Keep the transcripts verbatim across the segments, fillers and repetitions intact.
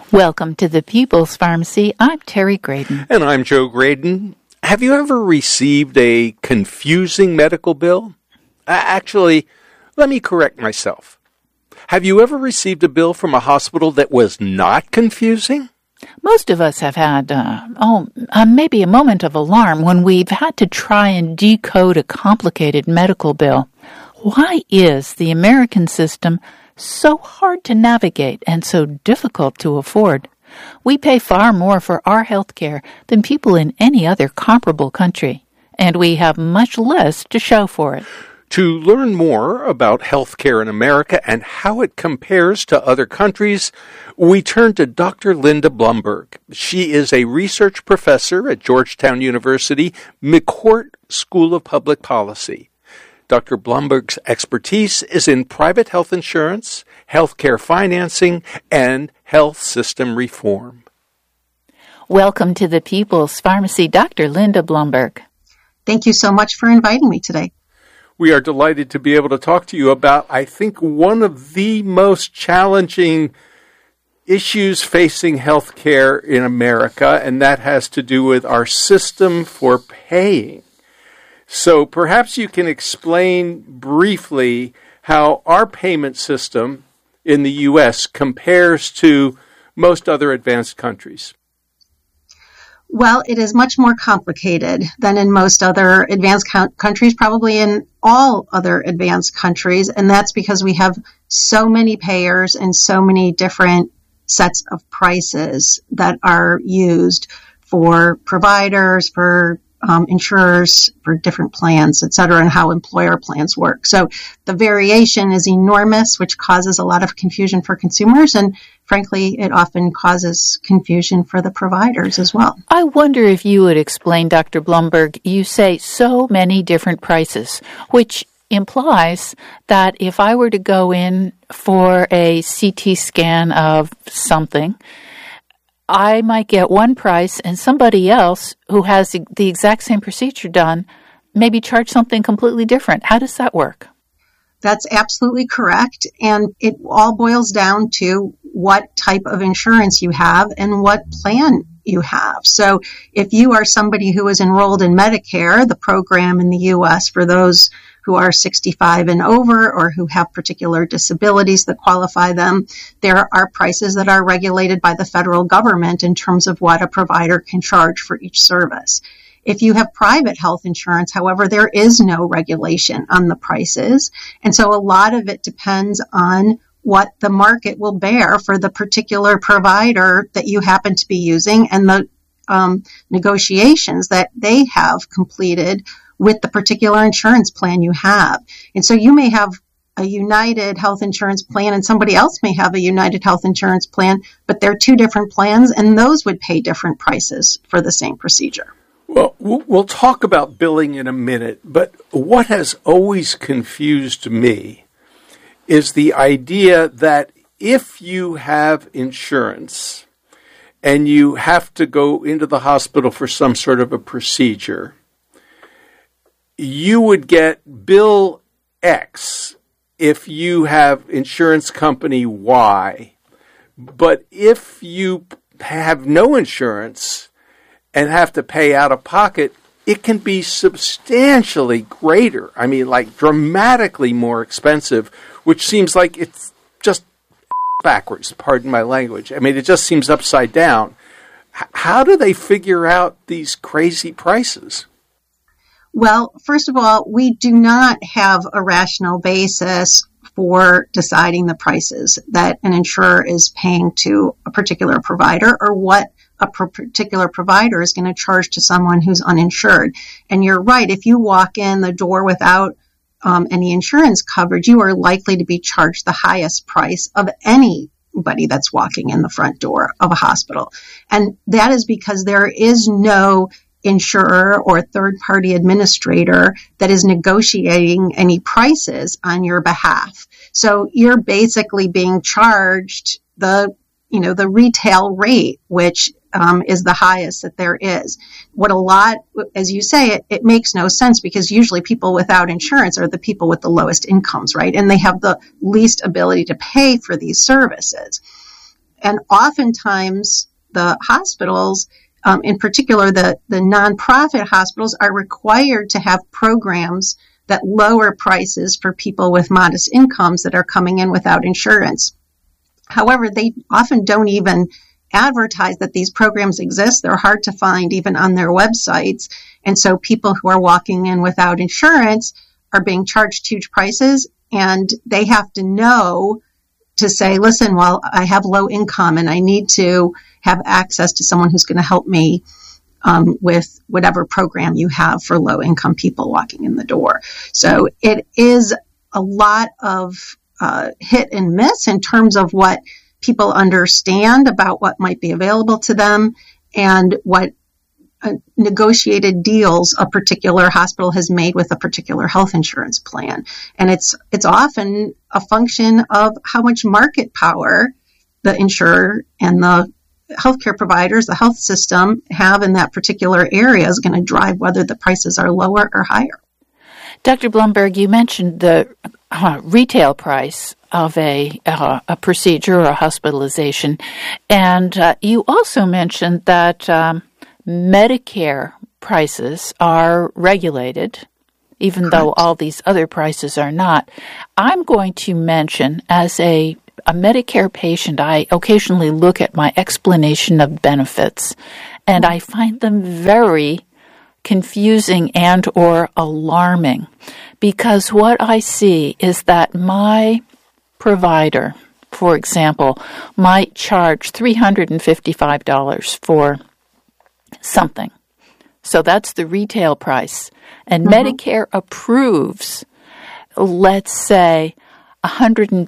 Welcome to the People's Pharmacy. I'm Terry Graydon. And I'm Joe Graydon. Have you ever received a confusing medical bill? Uh, actually, let me correct myself. Have you ever received a bill from a hospital that was not confusing? Most of us have had, uh, oh, uh, maybe a moment of alarm when we've had to try and decode a complicated medical bill. Why is the American system so hard to navigate and so difficult to afford? We pay far more for our health care than people in any other comparable country, and we have much less to show for it. To learn more about healthcare in America and how it compares to other countries, we turn to Doctor Linda Blumberg. She is a research professor at Georgetown University, McCourt School of Public Policy. Doctor Blumberg's expertise is in private health insurance, healthcare financing, and health system reform. Welcome to the People's Pharmacy, Doctor Linda Blumberg. Thank you so much for inviting me today. We are delighted to be able to talk to you about, I think, one of the most challenging issues facing healthcare in America, and that has to do with our system for paying. So perhaps you can explain briefly how our payment system in the U S compares to most other advanced countries. Well, it is much more complicated than in most other advanced co- countries, probably in all other advanced countries, and that's because we have so many payers and so many different sets of prices that are used for providers, for Um, insurers, for different plans, et cetera, and how employer plans work. So the variation is enormous, which causes a lot of confusion for consumers, and frankly, it often causes confusion for the providers as well. I wonder if you would explain, Doctor Blumberg, you say so many different prices, which implies that if I were to go in for a C T scan of something, I might get one price and somebody else who has the exact same procedure done maybe charge something completely different. How does that work? That's absolutely correct. And it all boils down to what type of insurance you have and what plan you have. So if you are somebody who is enrolled in Medicare, the program in the U S for those who are sixty-five and over or who have particular disabilities that qualify them, there are prices that are regulated by the federal government in terms of what a provider can charge for each service. If you have private health insurance, however, there is no regulation on the prices. And so a lot of it depends on what the market will bear for the particular provider that you happen to be using and the um, negotiations that they have completed with the particular insurance plan you have. And so you may have a United Health Insurance plan and somebody else may have a United Health Insurance plan, but they're two different plans and those would pay different prices for the same procedure. Well, we'll talk about billing in a minute, but what has always confused me is the idea that if you have insurance and you have to go into the hospital for some sort of a procedure, you would get bill X if you have insurance company Y. But if you have no insurance and have to pay out of pocket, it can be substantially greater. I mean, like dramatically more expensive, which seems like it's just backwards, pardon my language. I mean, it just seems upside down. H- how do they figure out these crazy prices? Well, first of all, we do not have a rational basis for deciding the prices that an insurer is paying to a particular provider or what a particular provider is going to charge to someone who's uninsured. And you're right, if you walk in the door without um, any insurance coverage, you are likely to be charged the highest price of anybody that's walking in the front door of a hospital. And that is because there is no insurer or third-party administrator that is negotiating any prices on your behalf. So you're basically being charged the, you know, the retail rate, which um, is the highest that there is. What a lot, as you say, it, it makes no sense because usually people without insurance are the people with the lowest incomes, right? And they have the least ability to pay for these services. And oftentimes the hospitals, um, in particular the, the nonprofit hospitals, are required to have programs that lower prices for people with modest incomes that are coming in without insurance. However, they often don't even advertise that these programs exist. They're hard to find even on their websites. And so people who are walking in without insurance are being charged huge prices, and they have to know to say, listen, well, I have low income and I need to have access to someone who's going to help me um, with whatever program you have for low income people walking in the door. So it is a lot of uh, hit and miss in terms of what people understand about what might be available to them and what uh, negotiated deals a particular hospital has made with a particular health insurance plan. And it's it's often a function of how much market power the insurer and the healthcare providers, the health system have in that particular area is going to drive whether the prices are lower or higher. Doctor Blumberg, you mentioned the uh, retail price of a uh, a procedure or a hospitalization, and uh, you also mentioned that um, Medicare prices are regulated, even Correct. Though all these other prices are not. I'm going to mention, as a a Medicare patient, I occasionally look at my explanation of benefits, and I find them very confusing and or alarming, because what I see is that my provider, for example, might charge three hundred fifty-five dollars for something. So that's the retail price. And mm-hmm. Medicare approves, let's say, one hundred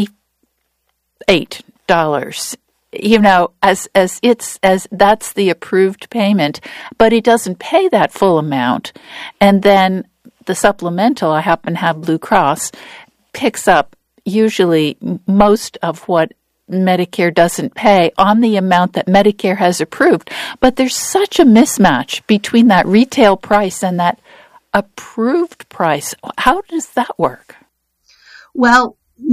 twenty-eight dollars. You know, as as it's as that's the approved payment, but it doesn't pay that full amount. And then the supplemental, I happen to have Blue Cross, picks up usually most of what Medicare doesn't pay on the amount that Medicare has approved. But there's such a mismatch between that retail price and that approved price. How does that work? Well,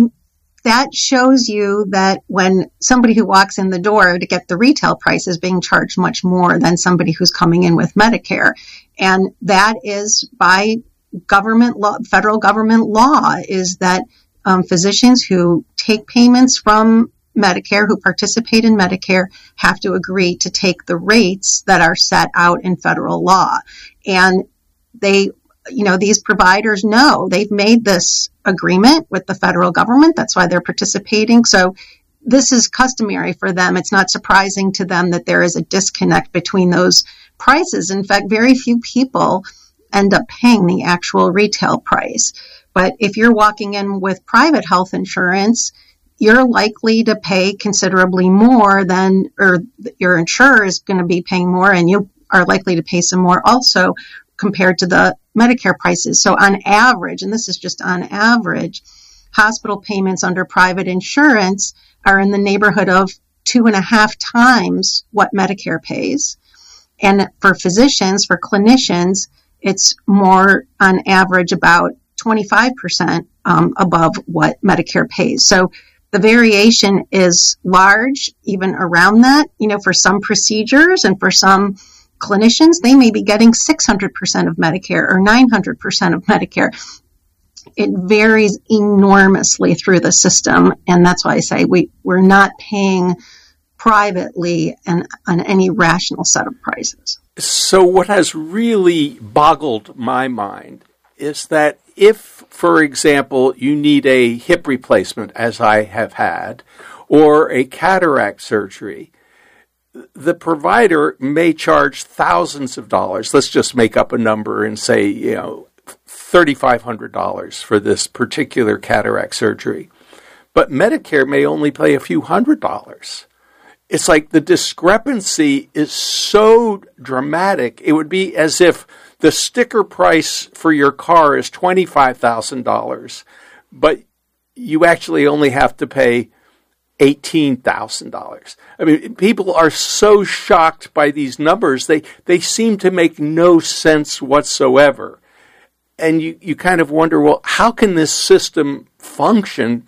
that shows you that when somebody who walks in the door to get the retail price is being charged much more than somebody who's coming in with Medicare. And that is by government law, federal government law, is that um, physicians who take payments from Medicare, who participate in Medicare, have to agree to take the rates that are set out in federal law. And they, you know, these providers know they've made this agreement with the federal government. That's why they're participating. So this is customary for them. It's not surprising to them that there is a disconnect between those prices. In fact, very few people end up paying the actual retail price. But if you're walking in with private health insurance, you're likely to pay considerably more than, or your insurer is going to be paying more, and you are likely to pay some more also compared to the Medicare prices. So on average, and this is just on average, hospital payments under private insurance are in the neighborhood of two and a half times what Medicare pays. And for physicians, for clinicians, it's more on average about twenty-five percent um, above what Medicare pays. So the variation is large, even around that. You know, for some procedures and for some clinicians, they may be getting six hundred percent of Medicare or nine hundred percent of Medicare. It varies enormously through the system, and that's why I say we, we're not paying privately and on any rational set of prices. So what has really boggled my mind is that if, for example, you need a hip replacement, as I have had, or a cataract surgery, the provider may charge thousands of dollars. Let's just make up a number and say, you know, three thousand five hundred dollars for this particular cataract surgery. But Medicare may only pay a few hundred dollars. It's like the discrepancy is so dramatic. It would be as if the sticker price for your car is twenty-five thousand dollars, but you actually only have to pay eighteen thousand dollars. I mean, people are so shocked by these numbers. They they seem to make no sense whatsoever. And you, you kind of wonder, well, how can this system function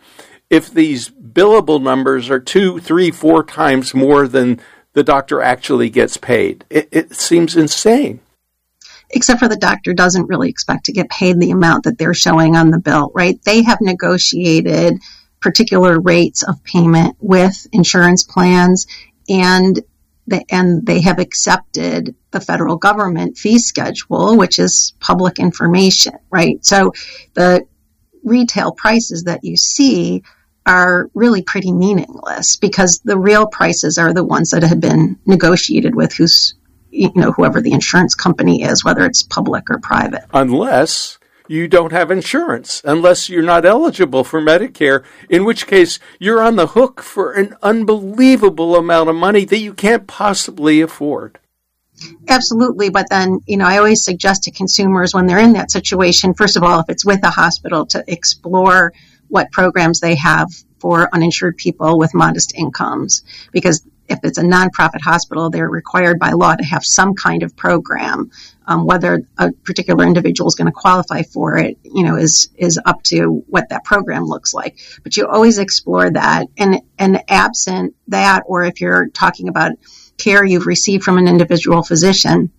if these billable numbers are two, three, four times more than the doctor actually gets paid? It, it seems insane. Except for the doctor doesn't really expect to get paid the amount that they're showing on the bill, right? They have negotiated particular rates of payment with insurance plans, and they, and they have accepted the federal government fee schedule, which is public information, right? So the retail prices that you see are really pretty meaningless because the real prices are the ones that have been negotiated with who's, you know, whoever the insurance company is, whether it's public or private. Unless you don't have insurance, unless you're not eligible for Medicare, in which case you're on the hook for an unbelievable amount of money that you can't possibly afford. Absolutely. But then, you know, I always suggest to consumers when they're in that situation, first of all, if it's with a hospital, to explore what programs they have for uninsured people with modest incomes. Because if it's a nonprofit hospital, they're required by law to have some kind of program. Um, whether a particular individual is going to qualify for it, you know, is is up to what that program looks like. But you always explore that. And, and absent that, or if you're talking about care you've received from an individual physician,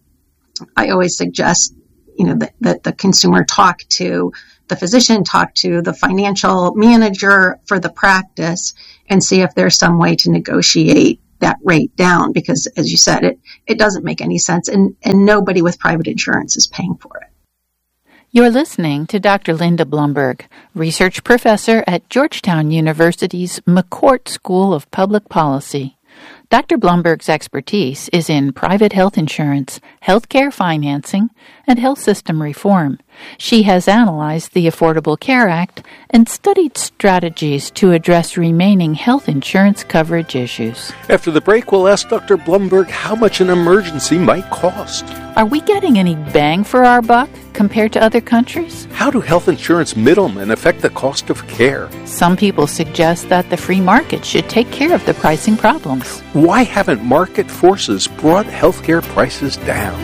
I always suggest, you know, that, that the consumer talk to the physician, talk to the financial manager for the practice, and see if there's some way to negotiate that rate down, because as you said, it, it doesn't make any sense, and, and nobody with private insurance is paying for it. You're listening to Doctor Linda Blumberg, research professor at Georgetown University's McCourt School of Public Policy. Doctor Blumberg's expertise is in private health insurance, healthcare financing, and health system reform. She has analyzed the Affordable Care Act and studied strategies to address remaining health insurance coverage issues. After the break, we'll ask Doctor Blumberg how much an emergency might cost. Are we getting any bang for our buck compared to other countries? How do health insurance middlemen affect the cost of care? Some people suggest that the free market should take care of the pricing problems. Why haven't market forces brought healthcare prices down?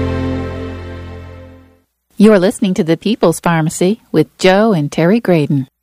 You're listening to The People's Pharmacy with Joe and Terry Graydon.